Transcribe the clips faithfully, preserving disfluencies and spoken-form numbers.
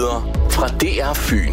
Nyheder fra D R Fyn.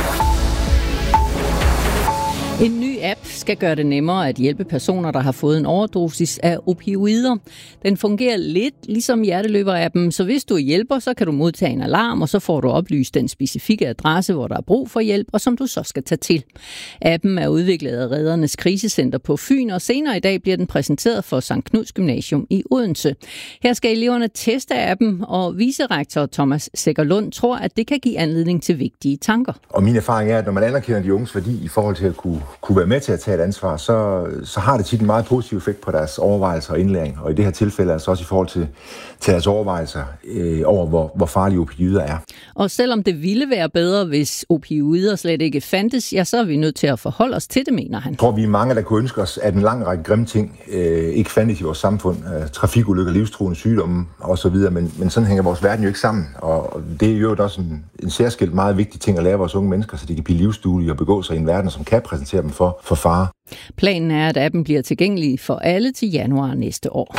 En ny app skal gøre det nemmere at hjælpe personer, der har fået en overdosis af opioider. Den fungerer lidt ligesom hjerteløber-appen, så hvis du hjælper, så kan du modtage en alarm, og så får du oplyst den specifikke adresse, hvor der er brug for hjælp, og som du så skal tage til. Appen er udviklet af Redernes Krisecenter på Fyn, og senere i dag bliver den præsenteret for Sankt Knuds Gymnasium i Odense. Her skal eleverne teste appen, og vicerektor Thomas Sækkerlund tror, at det kan give anledning til vigtige tanker. Og min erfaring er, at når man anerkender de unges værdi i forhold til at kunne kunne være med til at tage et ansvar, så, så har det tit en meget positiv effekt på deres overvejelser og indlæring. Og i det her tilfælde altså også i forhold til, til deres overvejelser øh, over, hvor, hvor farlige opioider er. Og selvom det ville være bedre, hvis opioider slet ikke fandtes, ja, så er vi nødt til at forholde os til det, mener han. Jeg tror, vi er mange, der kunne ønske os, at en lang række grimme ting øh, ikke fandtes i vores samfund. Øh, trafikulykker, livstruende sygdomme osv., men, men sådan hænger vores verden jo ikke sammen. Og, og det er jo også en, en særskilt meget vigtig ting at lære vores unge mennesker, så de kan blive livsduelige og begå sig i en verden, som kan præsentere dem for, for fare. Planen er, at appen bliver tilgængelig for alle til januar næste år.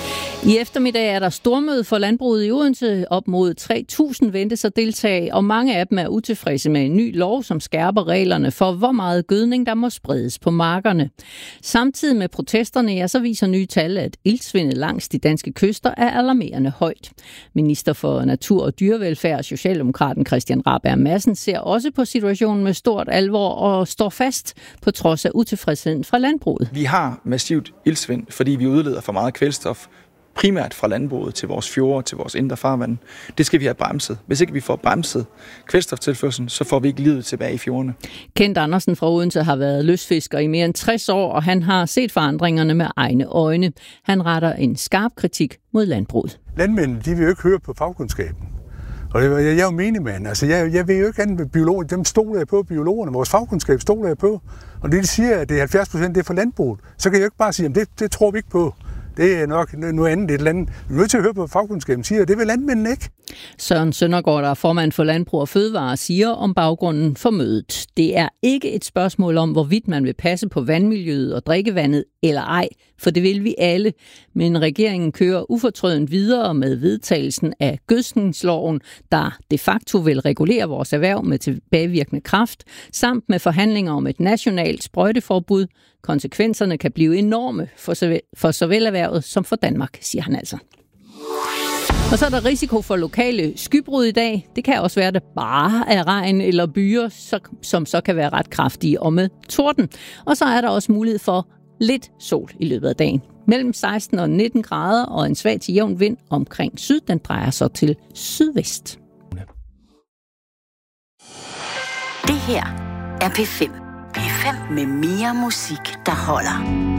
I eftermiddag er der stormøde for landbruget i Odense. Op mod tre tusind ventes at deltage, og mange af dem er utilfredse med en ny lov, som skærper reglerne for, hvor meget gødning der må spredes på markerne. Samtidig med protesterne, ja, så viser nye tal, at iltsvindet langs de danske kyster er alarmerende højt. Minister for Natur og Dyrevelfærd, Socialdemokraten Christian Rabjerg Madsen, ser også på situationen med stort alvor og står fast på trods af utilfredsheden fra landbruget. Vi har massivt iltsvind, fordi vi udleder for meget kvælstof, primært fra landbruget til vores fjorde, til vores indre farvand. Det skal vi have bremset. Hvis ikke vi får bremset kvælstoftilførslen, så får vi ikke livet tilbage i fjordene. Kent Andersen fra Odense har været lystfisker i mere end tres år, og han har set forandringerne med egne øjne. Han retter en skarp kritik mod landbruget. Landmændene, de vil jo ikke høre på fagkundskaben. Og jeg, jeg er jo menigmand. Altså, jeg, jeg ved jo ikke andet med biologer. Dem stoler jeg på, biologerne. Vores fagkundskab stoler jeg på. Og det, de siger, at det er halvfjerds procent det er for landbruget, så kan jeg jo ikke bare sige, at det, det tror vi ikke på. Det er nok noget andet. Et land. Vi er nødt til at høre på fagkundskaben, siger, at det vil landmændene ikke. Søren Søndergaard, der er formand for Landbrug og Fødevare, siger om baggrunden for mødet. Det er ikke et spørgsmål om, hvorvidt man vil passe på vandmiljøet og drikkevandet eller ej, for det vil vi alle. Men regeringen kører ufortrødent videre med vedtagelsen af gødskningsloven, der de facto vil regulere vores erhverv med tilbagevirkende kraft, samt med forhandlinger om et nationalt sprøjteforbud. Konsekvenserne kan blive enorme for såvel, for såvel erhvervet som for Danmark, siger han altså. Og så er der risiko for lokale skybrud i dag. Det kan også være, at det bare er regn eller byer, som så kan være ret kraftige og med torden. Og så er der også mulighed for lidt sol i løbet af dagen. Mellem seksten og nitten grader og en svag til jævn vind omkring syd. Den drejer så til sydvest. Det her er P fem. P fem med mere musik, der holder.